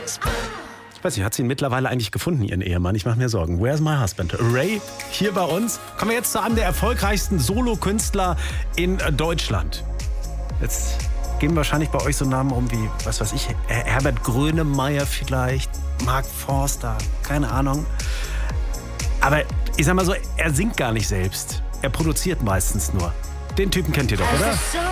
Ich weiß nicht, hat sie ihn mittlerweile eigentlich gefunden, ihren Ehemann? Ich mache mir Sorgen. Where's my husband? Ray, hier bei uns. Kommen wir jetzt zu einem der erfolgreichsten Solokünstler in Deutschland. Jetzt gehen wahrscheinlich bei euch so Namen um wie, was weiß ich, Herbert Grönemeyer vielleicht, Mark Forster, keine Ahnung. Aber ich sag mal so, er singt gar nicht selbst. Er produziert meistens nur. Den Typen kennt ihr doch, oder?